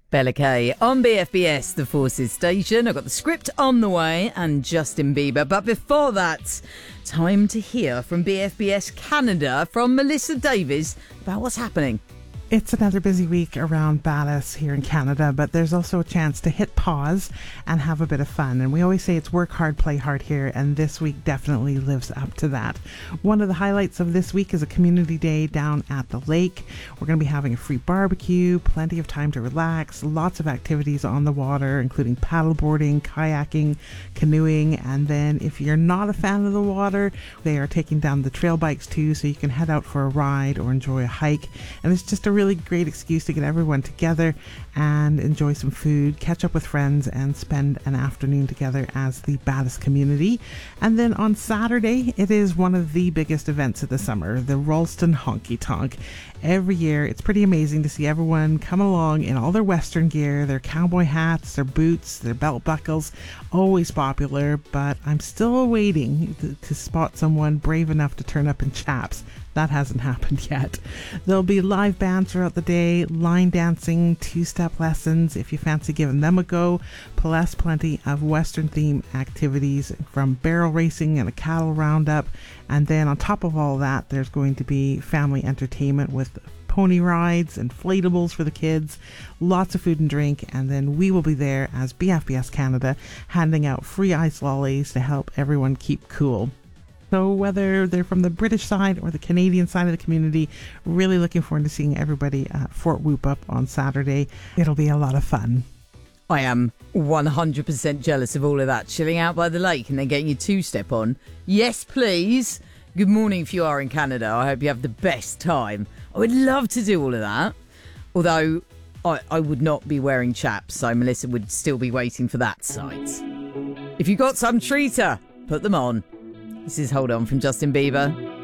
Bella Kay on BFBS, the Forces Station. I've got the script on the way and Justin Bieber. But before that, time to hear from BFBS Canada from Melissa Davies about what's happening. It's another busy week around Ballast here in Canada, but there's also a chance to hit pause and have a bit of fun. And we always say it's work hard, play hard here, and this week definitely lives up to that. One of the highlights of this week is a community day down at the lake. We're going to be having a free barbecue, plenty of time to relax, lots of activities on the water, including paddleboarding, kayaking, canoeing, and then if you're not a fan of the water, they are taking down the trail bikes too, so you can head out for a ride or enjoy a hike. And it's just a really great excuse to get everyone together and enjoy some food, catch up with friends, and spend an afternoon together as the Ballast community. And then on Saturday, it is one of the biggest events of the summer, the Ralston Honky Tonk. Every year, it's pretty amazing to see everyone come along in all their Western gear, their cowboy hats, their boots, their belt buckles, always popular, but I'm still waiting to spot someone brave enough to turn up in chaps. That hasn't happened yet. There'll be live bands throughout the day, line dancing, two-step lessons if you fancy giving them a go, plus plenty of Western theme activities from barrel racing and a cattle roundup. And then on top of all that, there's going to be family entertainment with pony rides, inflatables for the kids, lots of food and drink, and then we will be there as BFBS Canada handing out free ice lollies to help everyone keep cool. So whether they're from the British side or the Canadian side of the community, really looking forward to seeing everybody at Fort Whoop-Up on Saturday. It'll be a lot of fun. I am 100% jealous of all of that. Chilling out by the lake and then getting your two-step on. Yes, please. Good morning if you are in Canada. I hope you have the best time. I would love to do all of that. Although I would not be wearing chaps, so Melissa would still be waiting for that sight. If you got some treater, put them on. This is Hold On from Justin Bieber.